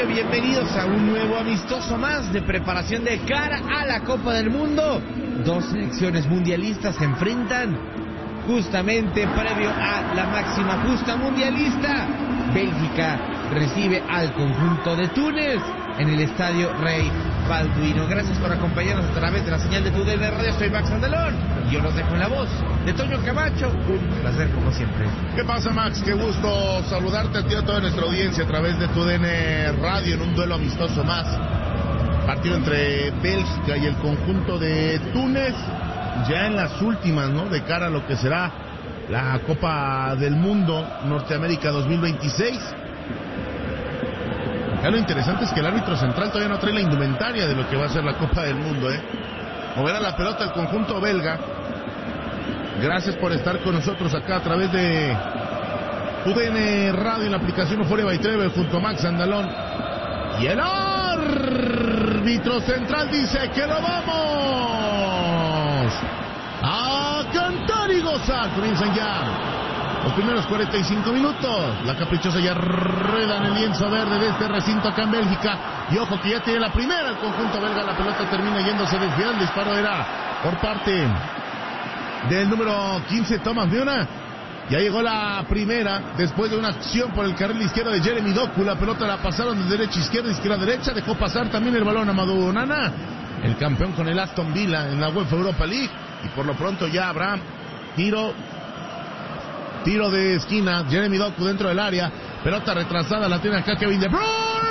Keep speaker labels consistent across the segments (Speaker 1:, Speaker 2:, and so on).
Speaker 1: auditorio, bienvenidos a un nuevo amistoso más de preparación de cara a la Copa del Mundo. Dos selecciones mundialistas se enfrentan justamente previo a la máxima justa mundialista. Bélgica recibe al conjunto de Túnez en el Estadio Rey Balduino. Gracias por acompañarnos a través de la señal de TUDN Radio. Soy Max Andalón y yo los dejo en la voz de Toño Camacho. Un placer como siempre.
Speaker 2: ¿Qué pasa, Max? Qué gusto saludarte a ti y a toda nuestra audiencia a través de TUDN Radio en un duelo amistoso más. Partido entre Bélgica y el conjunto de Túnez, ya en las últimas, ¿no? De cara a lo que será la Copa del Mundo Norteamérica 2026. Ya lo interesante es que el árbitro central todavía no trae la indumentaria de lo que va a ser la Copa del Mundo, Moverá la pelota el conjunto belga. Gracias por estar con nosotros acá a través de TUDN Radio en la aplicación Euforia by Travel junto a Max Andalón. Y el árbitro central dice que lo vamos a cantar y gozar. Comienzan ya los primeros 45 minutos. La caprichosa ya rueda en el lienzo verde de este recinto acá en Bélgica. Y ojo que ya tiene la primera el conjunto belga. La pelota termina yéndose desviada. El disparo era por parte del número 15, Thomas Müller. Ya llegó la primera después de una acción por el carril izquierdo de Jeremy Doku. La pelota la pasaron de derecha a izquierda, izquierda a derecha. Dejó pasar también el balón a Amadou Onana, el campeón con el Aston Villa en la UEFA Europa League. Y por lo pronto ya habrá tiro de esquina. Jeremy Doku dentro del área. Pelota retrasada, la tiene acá Kevin De Bruyne.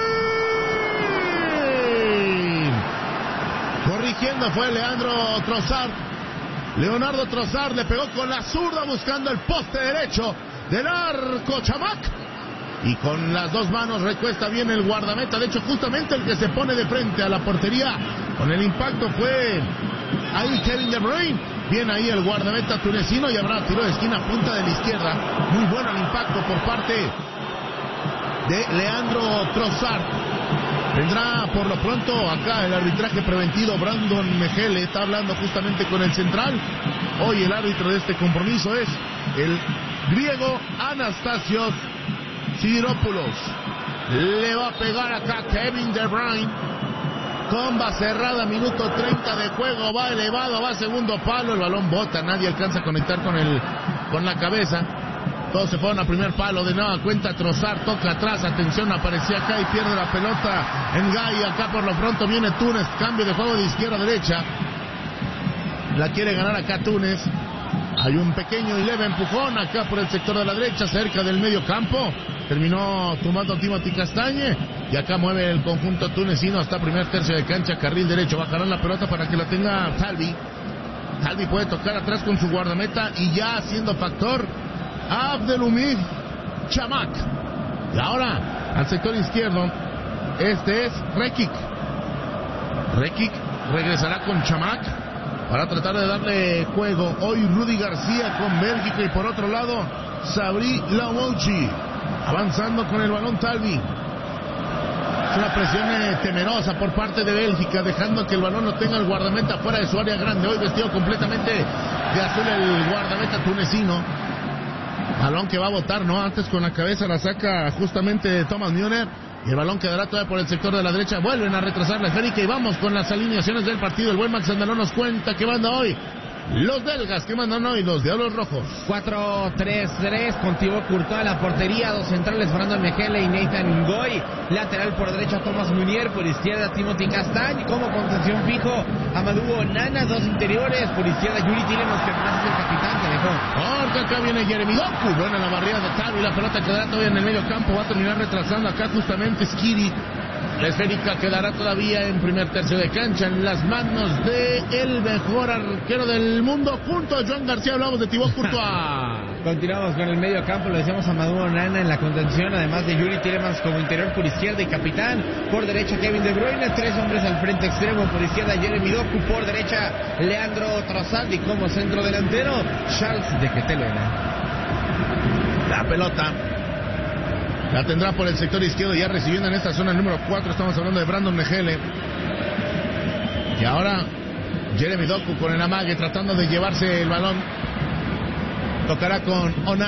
Speaker 2: Corrigiendo fue Leonardo Trossard le pegó con la zurda buscando el poste derecho del arco Chamac. Y con las dos manos recuesta bien el guardameta. De hecho, justamente el que se pone de frente a la portería con el impacto fue ahí Kevin De Bruyne. Bien ahí el guardameta tunecino y habrá tiro de esquina punta de la izquierda. Muy bueno el impacto por parte de Leandro Trossard. Tendrá por lo pronto acá el arbitraje preventivo Brandon Mejele. Está hablando justamente con el central. Hoy el árbitro de este compromiso es el griego Anastasios Sidiropoulos. Le va a pegar acá Kevin De Bruyne. Comba cerrada, minuto 30 de juego. Va elevado, va segundo palo. El balón bota, nadie alcanza a conectar con la cabeza. Todos se fueron a primer palo, de nueva cuenta Trossard, toca atrás, atención, aparecía acá y pierde la pelota en Gai. Acá por lo pronto viene Túnez, cambio de juego de izquierda a derecha. La quiere ganar acá Túnez. Hay un pequeño y leve empujón acá por el sector de la derecha, cerca del medio campo. Terminó tumbando Timothy Castagne. Y acá mueve el conjunto tunecino hasta primer tercio de cancha, carril derecho. Bajarán la pelota para que la tenga Talbi. Talbi puede tocar atrás con su guardameta y ya haciendo factor Abdelhamid Chamac. Y ahora al sector izquierdo, este es Rekik. Rekik regresará con Chamac para tratar de darle juego. Hoy Rudy García con Bélgica y por otro lado Sabri Lamouchi avanzando con el balón Talbi. Es una presión temerosa por parte de Bélgica, dejando que el balón lo tenga el guardameta fuera de su área grande. Hoy vestido completamente de azul el guardameta tunecino. Balón que va a botar, ¿no? Antes con la cabeza la saca justamente Thomas Müller. Y el balón quedará todavía por el sector de la derecha. Vuelven a retrasar la esférica y vamos con las alineaciones del partido. El buen Max Andalón nos cuenta que manda hoy los belgas, que mandan hoy los Diablos Rojos.
Speaker 1: 4-3-3 con Thibaut Courtois en la portería. Dos centrales, Brandon Mejele y Nathan Ngoy. Lateral por derecha, Thomas Meunier. Por izquierda, Timothy Castagne. Como contención fijo, Amadou Onana. Dos interiores. Por izquierda, Yuri Tielemans, que además es el capitán que dejó.
Speaker 2: Porque acá viene Jeremy Doku. Buena la barrida de Talbi. La pelota quedará todavía en el medio campo. Va a terminar retrasando acá justamente Skiri. La esférica quedará todavía en primer tercio de cancha en las manos de el mejor arquero del mundo. Junto a Joan García hablamos de Thibaut Courtois.
Speaker 1: Continuamos con el medio campo, lo decíamos a Amadou Onana en la contención, además de Yuri Tielemans como interior por izquierda y capitán. Por derecha Kevin De Bruyne, tres hombres al frente extremo, por izquierda Jeremy Doku, por derecha Leandro Trossard y como centro delantero Charles de Ketelena.
Speaker 2: La pelota la tendrá por el sector izquierdo, ya recibiendo en esta zona el número 4, estamos hablando de Brandon Mejele. Y ahora Jeremy Doku con el amague tratando de llevarse el balón. Tocará con Onana.